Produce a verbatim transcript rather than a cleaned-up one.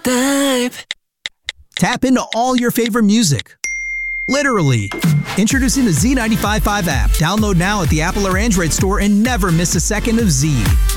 type. Tap into all your favorite music. Literally. Introducing the Z ninety-five point five app. Download now at the Apple or Android store and never miss a second of Z.